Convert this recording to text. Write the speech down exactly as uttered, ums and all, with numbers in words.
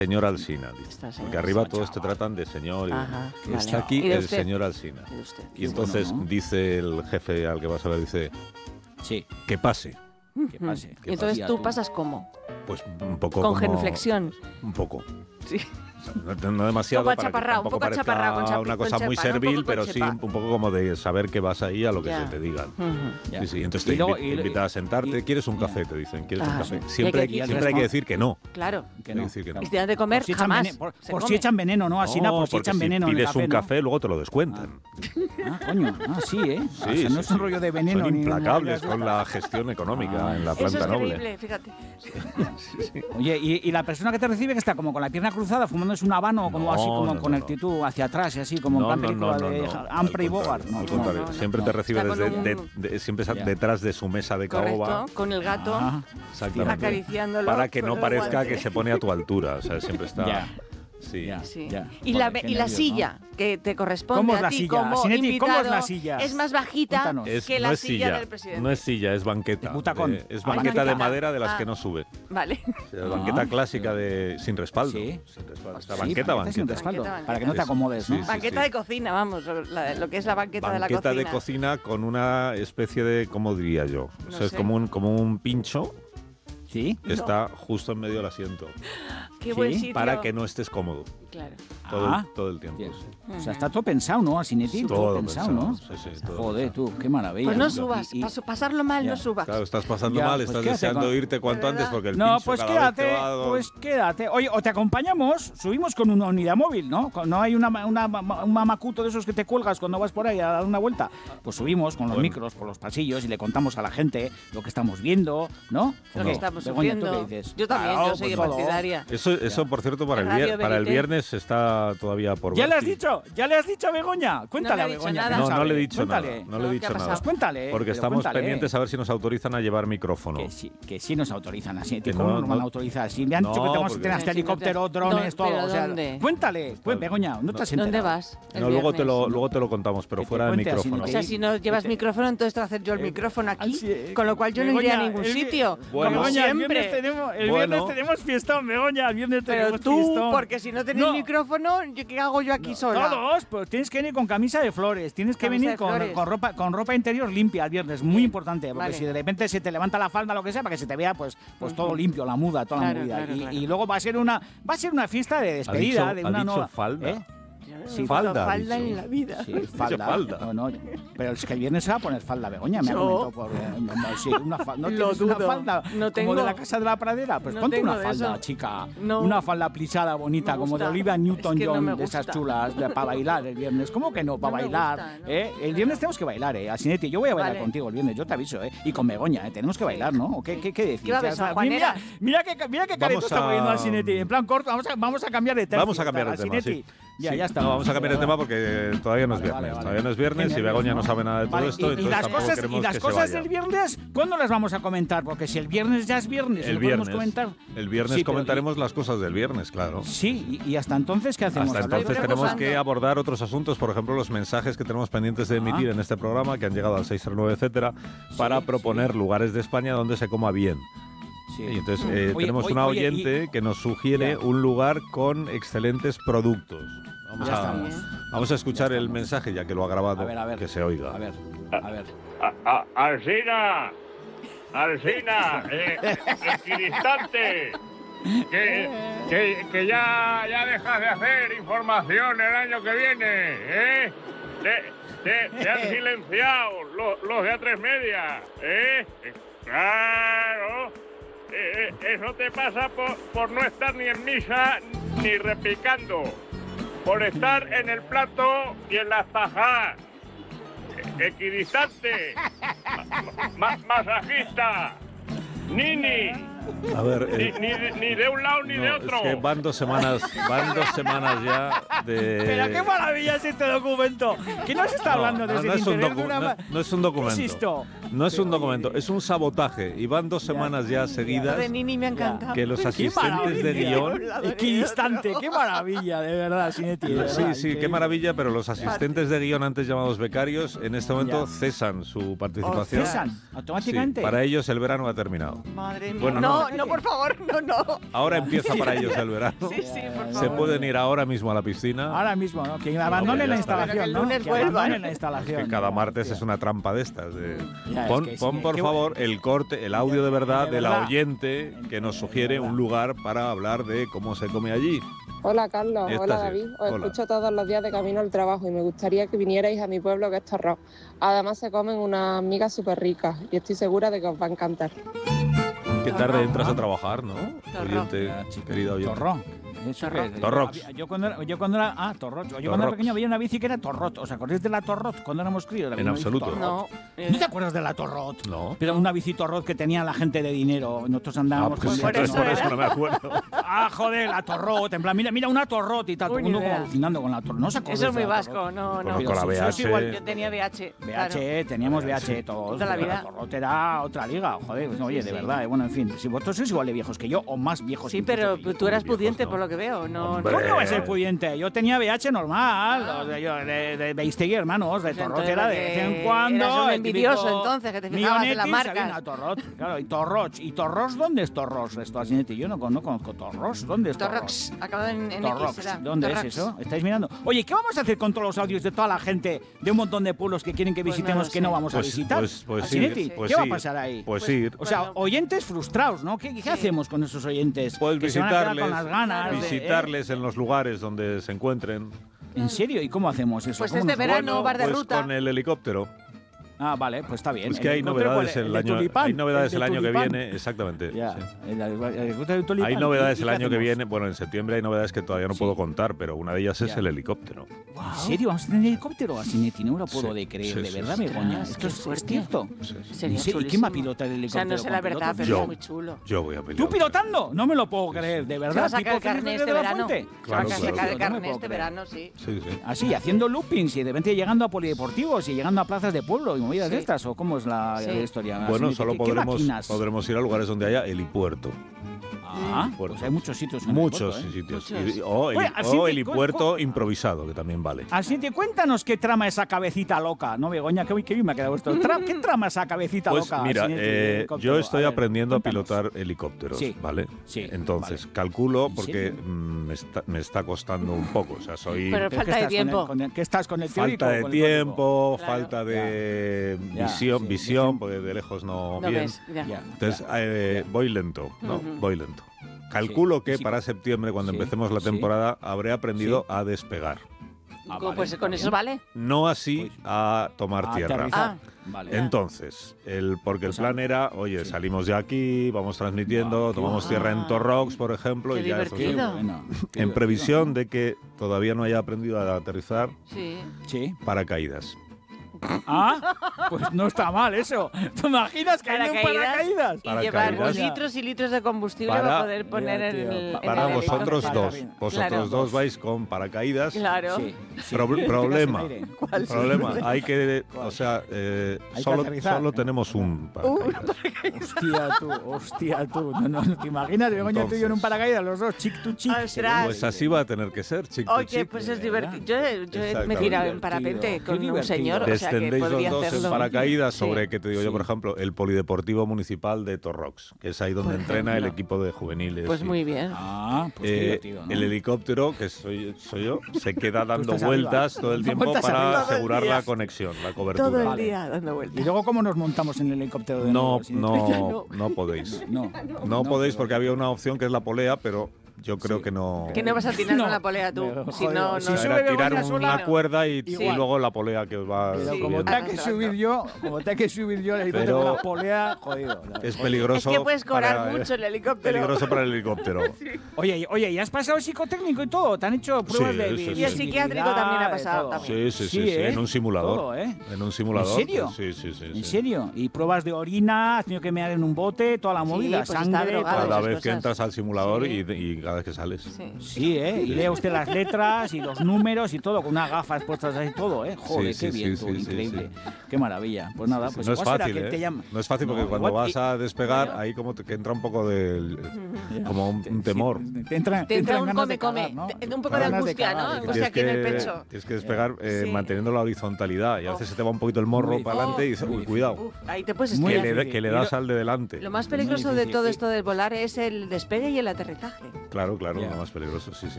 Señor Alsina, dice, Está señor, porque arriba sí, todos chaval. te tratan de señor y Ajá, y vale. está aquí ¿Y de el usted? señor Alsina. ¿Y de usted? Y entonces Bueno, ¿no? dice el jefe al que vas a ver, dice, Sí, que pase. que pase. Y que entonces pase. tú pasas ¿cómo? Pues un poco Con como... genuflexión. Un poco. Sí. No, no demasiado Un poco para que achaparrado, un tampoco poco parezca achaparrado, con chapi- una con cosa muy chepa, ¿no? Un servil, poco con pero sí chepa. un poco como de saber que vas ahí a lo que Ya. se te digan. Ujú. Ya. Sí, sí, entonces Y te luego- invi- y- te invitan a sentarte. y- ¿Quieres un ya. café? Te dicen, ¿quieres Ah, un café? sí. Siempre, Y aquí- siempre hay que y el decir que no. Claro. Que Hay que no. decir que no. Y si te dan de comer, Por si echan jamás. vene- por, se por si come. echan veneno, ¿no? Así, No, por si porque echan si veneno en el pides café, un ¿no? café, luego te lo descuentan. Ah, coño. Ah, sí, ¿eh? Sí, o sea, no sí, es un sí. rollo de veneno. Son ni implacables nada. con la gestión económica Ah. en la Eso planta es noble. creíble, fíjate. Oye, y, y la persona que te recibe que está como con la pierna cruzada, fumándose un habano, como No, así, como no, con no, actitud hacia atrás y así, como No, en plan no, película no, no, de no. Humphrey Al Bogart. contrario, No, al no, contrario. no, no. Siempre te recibe Está con desde, un- de- de- siempre está Ya. detrás de su mesa de caoba. Correcto, con el gato Ah, Exactamente. acariciándolo. Para que con no el parezca guante. que se pone a tu altura. O sea, siempre está... Ya. Sí. Ya. Sí. Ya. Y, Joder, la, qué y la nervios, silla que te corresponde ¿Cómo es a la ti silla? como Sinetti, invitado ¿cómo es la silla? es más bajita Cuéntanos. Es- que no la es silla, silla, del presidente. no es silla, es banqueta. Es butacón. Eh, es Ah, banqueta de banqueta. madera de las Ah. que no sube. Vale. O sea, Ah. banqueta clásica de sin respaldo. Sí. Sin respaldo. Está Sí, banqueta, banqueta sin banqueta. respaldo, Banqueta, para que no te banqueta. acomodes, ¿no? Sí, sí. Banqueta de cocina, vamos, la- lo que es la banqueta, de la Banqueta cocina. de cocina con una especie de, ¿cómo diría yo? O No sea, es sé. como un, como un pincho Sí. que está justo en medio del asiento. Qué buen Sí, sitio. Para que no estés cómodo Claro. todo, Ah. el, todo el tiempo. Sí. sí. O sea, está todo pensado, ¿no? Asinetti, todo, Todo pensado, pensado, ¿no? sí, sí, todo Joder, tú, qué maravilla. Pues no Y- subas, y- paso- pasarlo mal, Ya. no subas. Claro, estás pasando Ya, mal, pues estás quédate deseando con- irte cuanto ¿De antes verdad? porque el No, pincho pues cada vez te quédate, va- pues quédate. Oye, o te acompañamos, subimos con una unidad móvil, ¿no? Con- No hay una, una, un mamacuto de esos que te cuelgas cuando vas por ahí a dar una vuelta. Pues subimos con los Bueno. micros por los pasillos y le contamos a la gente lo que estamos viendo, ¿no? Lo No. que estamos Begoña, ¿tú sufriendo. qué dices? Yo también, Claro, yo soy pues todo. partidaria. Eso, eso por cierto, para el, Radio vier- para el Verité. viernes está todavía por ¿Ya ver le has si- dicho? ¿Ya le has dicho a Begoña? Cuéntale le a he dicho Begoña. nada. que No, no sabe. le he dicho Cuéntale. nada. No le he No, ¿qué dicho ha nada. pasado? Pues cuéntale. Porque pero estamos cuéntale. pendientes a ver si nos autorizan a llevar micrófono. Que sí, que sí nos autorizan así. Que ¿Cómo no, nos van a no- autorizar? Si me han dicho No, que tenemos que porque- tener hasta Sí, sí, no te- helicópteros, drones, ¿Dó- todo. pero O sea, dónde? cuéntale. Pues, Begoña, no te has enterado. ¿Dónde vas? el No, luego te viernes? lo luego te lo contamos, pero Que te fuera de cuente así, micrófono. O sea, si no llevas micrófono, entonces te voy a hacer yo el Eh, micrófono aquí, así es. con lo cual yo no iré a Begoña, ningún el vi- sitio, Bueno. como Begoña, el siempre. viernes tenemos, el Bueno. viernes tenemos fiestón, Begoña, el viernes Pero tenemos tú, fiestón. porque si no tenéis No. micrófono, ¿yo ¿qué hago yo aquí sola? Todos, pues tienes que venir con camisa de flores, tienes que Camisa venir de con, flores. con ropa con ropa interior limpia el viernes, muy Bien, importante, porque vale. si de repente se te levanta la falda lo que sea, para que se te vea pues pues todo limpio, la muda, toda Claro, la movida. claro, y, claro. y luego va a ser una va a ser una fiesta de despedida dicho- de ha una dicho nueva falda. ¿eh? Yo no Sí, he falda, falda, ha falda dicho. en la vida. Sí, falda. falda. No, no, pero es que el viernes se va a poner falda, Begoña, me ha ¿Yo? comentado por... eh, no, no, sí, una falda. ¿No Lo tienes una dudo. falda No tengo. como de la Casa de la Pradera? Pues No ponte tengo una de falda, eso. chica. No. Una falda plisada bonita, Me como de gusta. Olivia Es que no Newton-John, me de esas gusta. chulas, de- para bailar el viernes. ¿Cómo que no? Para No me bailar. gusta, no ¿eh? me gusta. El viernes tenemos que bailar, ¿eh? Asinetti, yo voy a bailar Vale. contigo el viernes, yo te aviso, ¿eh? Y con Begoña, ¿eh? Tenemos que bailar, ¿no? ¿O qué, qué, qué decís? ¿Qué va a haber, O sea, San Juaneras? mira, mira qué, mira qué careto Vamos está poniendo a- Asinetti. En plan corto, vamos a, vamos a cambiar de tercio. Vamos a cambiar de tema, Asinetti. sí. Ya, Sí. ya está. No, vamos a cambiar de tema porque todavía no es Vale, viernes. vale, vale. Todavía no es viernes Qué y Begoña no nervios, sabe nada de todo Vale, esto, y, y entonces las tampoco cosas, queremos y las que cosas se vaya. del viernes, ¿cuándo las vamos a comentar? Porque si el viernes ya es viernes, El ¿lo podemos viernes, comentar? el viernes Sí, pero- comentaremos las cosas del viernes, claro. Sí, y, y hasta entonces, ¿qué hacemos? Hasta ¿Hablar entonces de tenemos cosas? que abordar otros asuntos, por ejemplo, los mensajes que tenemos pendientes de emitir Ah. en este programa, que han llegado al seis cero nueve, etcétera, para proponer lugares de España donde se coma bien. Sí. Y entonces eh, Oye, tenemos oye, una oye, oyente y- que nos sugiere Ya. un lugar con excelentes productos. Vamos, Ya a, estamos. vamos a escuchar Ya el estamos. mensaje, ya que lo ha grabado, A ver, a ver. que se oiga. A ver, a ver. A- a- Alsina, Alsina, eh, equidistante, que, que, que ya, ya dejas de hacer información el año que viene, ¿eh? Te, te- te han silenciado los, los de A tres Media, ¿eh? Claro, eh, eh, eso te pasa por, por no estar ni en misa ni repicando, por estar en el plato y en las tajas. Equidistante, ma- ma- masajista, nini, A ver, ni, eh, ni de, ni de un lado ni no, de otro. es que van dos semanas, van dos semanas ya de... Pero qué maravilla es este documento. Que no se está No, hablando no, desde no el es un interior docu- de una... no- no es un documento. ¿Qué es esto? No es un documento, es un sabotaje. Y van dos semanas ya seguidas Lo de Nini me ha encantado. que los ¡Qué asistentes de maravilla! guión... Equidistante, qué maravilla, de verdad, Sinetti. de verdad, Sí, sí, increíble. qué maravilla, pero los asistentes de guión antes llamados becarios en este momento Ya. cesan su participación. ¿Cesan Sí, automáticamente? para ellos el verano ha terminado. Madre mía. Bueno, no, no. no, por favor, no, no. Ahora empieza para ellos el verano. Sí, sí, por favor. Se pueden ir ahora mismo a la piscina. Ahora mismo, ¿no? Que abandonen ya la está. instalación, Pero que el ¿no? lunes Que vuelvan. abandonen la instalación. Que cada Ya, martes hostia. es una trampa de estas. De... Ya, es Pon, que sí, pon, por qué favor, el corte, el audio de verdad de de la verdad. oyente que nos sugiere un lugar para hablar de cómo se come allí. Hola Carlos, Esta hola sí. David, os Hola. escucho todos los días de camino al trabajo y me gustaría que vinierais a mi pueblo que es Torrós. Además se comen unas migas súper ricas y estoy segura de que os va a encantar. Qué tarde entras a trabajar, ¿no? Torró. Oyente, Ya, chica, querida oyente. Torró. Eso Torró. que- Torrox. Yo cuando era, yo cuando era, ah, Torrox. Yo cuando era Torrox. pequeño había una bici que era Torrot. ¿Os acordáis de la Torrot cuando éramos críos? Había En una bici absoluto. Torrot. No. ¿No te acuerdas de la Torrot? No. Pero una bici Torrot que tenía la gente de dinero. Nosotros Ah, andábamos pues con por entonces eso por eso era. no me acuerdo. Ah, joder, la Torrot. En plan, mira, mira una Torrot y tal. Todo el Uy, mundo ni como idea. alucinando con la Torrot. ¿No os acordáis Eso es de muy la vasco, Torrot? no, no. Conozco la Pero si V H. sois igual- Yo tenía V H. V H, teníamos V H todos. Toda la pero vida. Torrot era otra liga, joder. pues, oye, Sí, de sí. verdad. eh, Bueno, en fin. Si vosotros sois igual de viejos que yo o más viejos Sí, incluso pero que yo. tú eras viejos, pudiente ¿no? por lo que veo. No, Hombre. no. ¿Cómo va a ser pudiente? Yo tenía V H normal, o de, yo, de, de Beistegui, hermanos, de Pues Torrot entonces era de porque vez en cuando. eras un el envidioso, típico entonces, que te fijabas en las Millonetti, marcas. sabía una Torrot, claro, y Torroch. ¿Y Torros dónde es Torros? Esto, Asinetti, yo no, con- no conozco Torros. ¿Dónde es Torros? Torrox, acabado en, en Torrox. X, será. ¿Dónde Torrox. es eso? ¿Estáis mirando? Oye, ¿qué vamos a hacer con todos los audios de toda la gente de un montón de pueblos que quieren que Pues no visitemos lo que sé. no vamos a Pues, visitar? pues, pues sí, Asinetti, pues ¿qué va a sí, pasar ahí? Pues, Pues- ir. O sea, Bueno. oyentes frustrados, ¿no? ¿Qué, qué Sí. hacemos con esos oyentes? Puedes que se van a quedar visitarles, con las ganas de- visitarles en los lugares donde se encuentren. ¿En serio? ¿Y cómo hacemos eso? Pues ¿Cómo este nos- verano Bueno, bar de pues ruta. con el helicóptero. Ah, vale, pues está bien. Es que hay helicóptero, novedades ¿cuál es? el de año, tulipán? hay novedades de el año que tulipán. viene, exactamente. Ya, sí. el, el helicóptero de tulipán. Hay novedades ¿Y el qué año que hacemos? viene. Bueno, en septiembre hay novedades que todavía no Sí. puedo contar, pero una de ellas es Ya. el helicóptero. ¿En serio? ¿Vamos a tener helicóptero? Asinetti, no me lo puedo Sí, de creer, sí, de sí, verdad, sí. Begoña. Ostras, ¿Esto qué es, es fuerte. cierto? Sí. Sería ¿Y quién chulísimo. va a pilotar el O sea, helicóptero? no sé la ¿Con verdad, pilotos? pero Yo. es muy chulo. Yo voy a ¿Tú pilotar. pilotando? No me lo puedo creer, de Se verdad. va a sacar tipo el carnet Felipe este de la verano. Fuente. Se va a Claro, sacar claro. el No me carnet puedo este creer. verano, sí. Sí, sí. Así, haciendo loopings y de repente llegando a polideportivos y llegando a plazas de pueblo y movidas Sí. de estas, ¿o cómo es la, Sí. la historia? Bueno, Asinetti? solo ¿Qué- qué podremos, máquinas? podremos ir a lugares donde haya helipuerto. Ah, Puerto. pues hay muchos sitios. en el Muchos puerto, ¿eh? sitios. Muchos. Y- o, heli- Oye, así o te- helipuerto improvisado, que también vale. Así te cuéntanos qué trama esa cabecita loca, ¿no, Begoña? Qué, qué bien me ha quedado esto. Tra- ¿Qué trama esa cabecita Pues loca? mira, Asinetti, eh, helicóptero? yo estoy A ver, aprendiendo cuéntanos. a pilotar helicópteros, Sí. ¿vale? Sí, Entonces, vale. calculo ¿En porque serio? mm, me, está, me está costando un poco. O sea, soy Pero ¿Pero falta qué de estás con tiempo. el- con el- ¿Qué estás con el teórico falta o de con el teórico? tiempo, Claro. falta de Ya, visión, sí, visión, visión. porque de lejos no, No bien. ves, ya. Ya, Entonces, ya. eh, voy lento, ¿no? Ujú. Voy lento. Calculo Sí, que sí, para con- septiembre, cuando sí, empecemos la sí. temporada, habré aprendido a despegar. Ah, Co- vale, pues está con bien. eso vale. No así Pues, a tomar A tierra. aterrizar. Ah. Vale. Ya. Entonces, el, porque el O sea, plan era, oye, sí. salimos de aquí, vamos transmitiendo, Guau, qué tomamos guay. tierra en Torrox, por ejemplo, Qué y ya eso Qué es- divertido. bueno, qué en divertido. previsión de que todavía no haya aprendido a aterrizar Sí. Sí. paracaídas. Ah, pues no está mal eso. ¿Te imaginas caer en Paracaídas. paracaídas? Y Paracaídas. llevar litros y litros de combustible Para- para, poder poner Mira, en tío, el. pa- en Para el vosotros helicóptero. dos. Claro. Vosotros Claro. dos vais con paracaídas. Claro. Sí, sí. Pro- Te problema. quedas en el aire. Problema, hay que, ¿Cuál? o sea, eh, Hay que solo, aterrizar. solo tenemos un paracaídas. Hostia tú, hostia tú. No, no, no te imaginas, Begoña, tú y yo en un Entonces. paracaídas, los dos, chic to chic. Ostras. Pues así va a tener que ser, chico. Oye, pues es divertido. Yo, yo me he Exactamente. tirado Qué en parapente divertido, con qué un divertido. señor, o sea que Descendéis los podría dos hacerlo. en paracaídas sobre, Sí. que te digo yo, Sí. por ejemplo, el polideportivo municipal de Torrox, que es ahí donde Por entrena el ejemplo. equipo de juveniles. Pues y- muy bien. Ah, pues qué Eh, divertido, ¿no? El helicóptero, que soy, soy yo, se queda dando estás vueltas arriba. todo el tiempo Vueltas para arriba. asegurar día. la conexión, la cobertura. Todo el Vale. día dando ¿Y vueltas. luego cómo nos montamos en el helicóptero de No, nuevo? Sin- no, no podéis. No, No podéis pero- porque había una opción que es la polea, pero yo creo Sí. que no. Que no vas a tirar No. con la polea tú. Pero, Si joder, no, si no. sube Era tirar Begoña sola, una cuerda y, y igual. luego la polea que os va Pero Sí. como subiendo. tenga que subir yo, como tenga que subir yo el helicóptero Pero- con la polea, jodido. ¿no? Es Es peligroso. que puedes cobrar para- mucho el helicóptero. Peligroso para el helicóptero. Oye, y- oye, ¿y has pasado el psicotécnico y todo? ¿Te han hecho pruebas Sí, de sí, vi- sí. Y el psiquiátrico también ha de pasado todo? también. Sí, sí, sí, Sí, sí, ¿eh? en un simulador. Todo, ¿eh? En un simulador. ¿En serio? Sí, sí, sí. ¿En sí. serio? ¿Y pruebas de orina? ¿Has tenido que mear en un bote? Toda la Sí, ula, pues está sangre, drogado. todo. Cada esas vez que cosas. entras al simulador Sí. y, y cada vez que sales. Sí. Sí, ¿eh? Y lee usted las letras y los números y todo, con unas gafas puestas ahí todo, ¿eh? Joder, Sí, qué sí, bien, sí, tú, sí, increíble. sí. Qué maravilla. Pues nada, pues no es igual será fácil, que ¿eh? te llama- No es fácil porque No, cuando igual- vas a despegar, Bueno. ahí como te, que entra un poco del... Ya. como un, un temor. Sí, te entra, Te entra un ganas de come, cagar, come. ¿no? Te- un poco de Ganas angustia, cagar, ¿no? y O tal. sea, aquí en el que, pecho. tienes que despegar eh, Sí. manteniendo la horizontalidad y a veces Oh. se te va un poquito el morro Muy para adelante y dices, muy uy, cuidado, Uf, ahí te puedes Muy que estrellar. le, difícil. que le Y das lo- al de delante. Lo más Muy peligroso de difícil. todo Y- esto del volar es el despegue y el aterrizaje. Claro, claro, Ya. lo más peligroso, sí, sí.